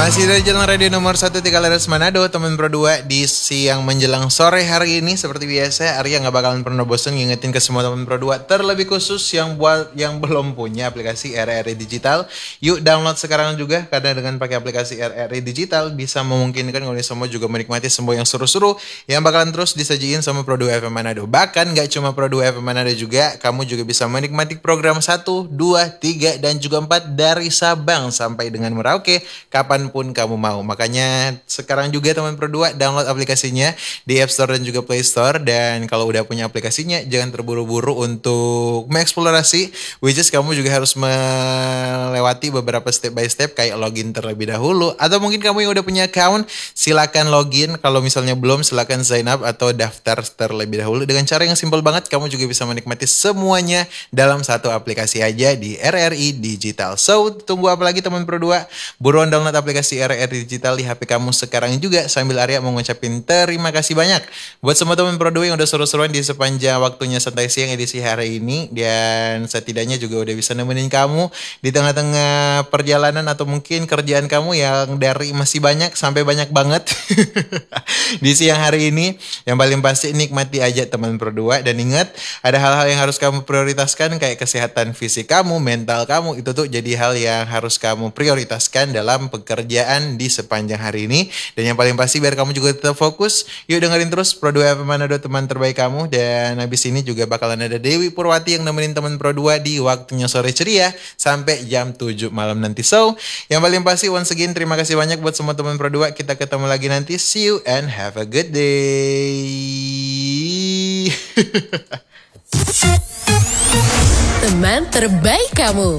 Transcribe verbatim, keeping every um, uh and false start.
Masih dari Jalan Radio nomor satu Tiga Laras Manado, teman Pro dua di siang menjelang sore hari ini. Seperti biasa, Arya nggak bakalan pernah bosan ngingetin ke semua teman Pro dua, terlebih khusus yang buat yang belum punya aplikasi R R I Digital. Yuk download sekarang juga, karena dengan pakai aplikasi R R I Digital bisa memungkinkan kalian semua juga menikmati semua yang seru-seru yang bakalan terus disajiin sama Pro dua F M Manado. Bahkan nggak cuma Pro dua F M Manado juga, kamu juga bisa menikmati program satu, dua, tiga, dan juga empat dari Sabang sampai dengan Merauke kapan pun kamu mau. Makanya sekarang juga teman Pro dua download aplikasinya di App Store dan juga Play Store. Dan kalau udah punya aplikasinya, jangan terburu-buru untuk mengeksplorasi, which is kamu juga harus melewati beberapa step by step kayak login terlebih dahulu. Atau mungkin kamu yang udah punya account, silakan login. Kalau misalnya belum, silakan sign up atau daftar terlebih dahulu. Dengan cara yang simple banget, kamu juga bisa menikmati semuanya dalam satu aplikasi aja di R R I Digital. So, tunggu apa lagi teman Pro dua? Buruan download aplikasi R R I Digital di H P kamu sekarang juga, sambil Arya mau ngucapin terima kasih banyak buat semua teman Pro dua yang udah seru-seruan di sepanjang waktunya santai siang edisi hari ini. Dan setidaknya juga udah bisa nemenin kamu di tengah-tengah perjalanan atau mungkin kerjaan kamu yang dari masih banyak sampai banyak banget di siang hari ini. Yang paling pasti nikmati aja teman Pro dua, dan ingat ada hal-hal yang harus kamu prioritaskan kayak kesehatan fisik kamu, mental kamu, itu tuh jadi hal yang harus kamu prioritaskan dalam pekerjaan di sepanjang hari ini. Dan yang paling pasti biar kamu juga tetap fokus, yuk dengerin terus Pro dua F M Manado, teman terbaik kamu. Dan habis ini juga bakalan ada Dewi Purwati yang nemenin teman Pro dua di waktunya sore ceria sampai jam tujuh malam nanti. So, yang paling pasti once again terima kasih banyak buat semua teman Pro dua. Kita ketemu lagi nanti. See you and have a good day. Teman terbaik kamu.